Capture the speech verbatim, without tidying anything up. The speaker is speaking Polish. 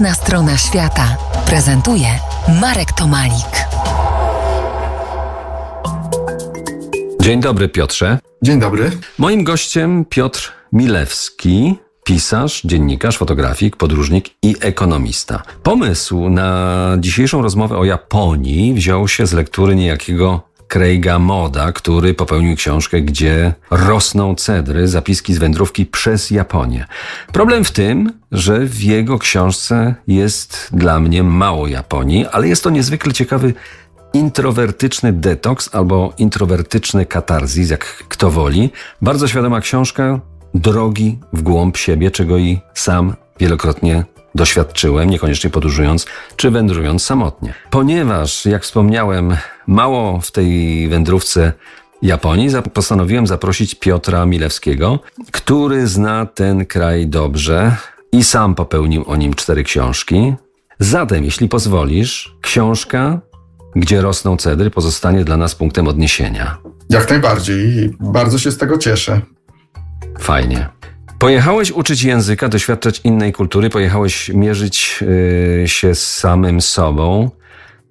Jasna strona świata prezentuje Marek Tomalik. Dzień dobry, Piotrze. Dzień dobry. Moim gościem Piotr Milewski, pisarz, dziennikarz, fotografik, podróżnik i ekonomista. Pomysł na dzisiejszą rozmowę o Japonii wziął się z lektury niejakiego Craiga Moda, który popełnił książkę Gdzie rosną cedry, zapiski z wędrówki przez Japonię. Problem w tym, że w jego książce jest dla mnie mało Japonii, ale jest to niezwykle ciekawy introwertyczny detoks albo introwertyczny katarzis, jak kto woli. Bardzo świadoma książka, drogi w głąb siebie, czego i sam wielokrotnie doświadczyłem, niekoniecznie podróżując czy wędrując samotnie. Ponieważ, jak wspomniałem, mało w tej wędrówce Japonii, postanowiłem zaprosić Piotra Milewskiego, który zna ten kraj dobrze i sam popełnił o nim cztery książki. Zatem, jeśli pozwolisz, książka Gdzie rosną cedry pozostanie dla nas punktem odniesienia. Jak najbardziej. Bardzo się z tego cieszę. Fajnie. Pojechałeś uczyć języka, doświadczać innej kultury, pojechałeś mierzyć yy, się z samym sobą.